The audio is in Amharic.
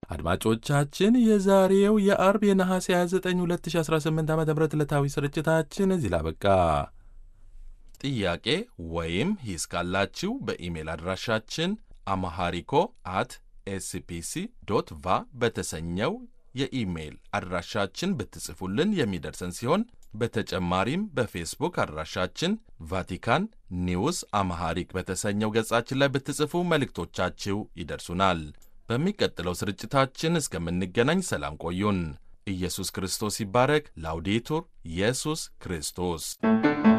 አድማጮቻችን የዛሬው የአርብ የነሐሴ 29 2018 ዓ ም ዕለታዊ ስርጭታችን እዚህ ላበቃ። ጥያቄ ወይም ሂስ ካላችሁ በኢሜል አድራሻችን አማሃሪኮ አት ኤስፒሲ ዶት ቫ በተሰኘው የኢሜል አድራሻችን ብትጽፉልን የሚደርሰን ሲሆን በተጨማሪም በፌስቡክ አድራሻችን ቫቲካን ኒውስ አማሃሪክ በተሰኘው ገጻችን ላይ ብትጽፉ መልእክቶቻችሁ ይደርሱናል። በሚቀጥለው ስርጭታችን እስከምንገናኝ ሰላም ቆዩን። ኢየሱስ ክርስቶስ ይባረክ። ላውዴቱር ኢየሱስ ክርስቶስ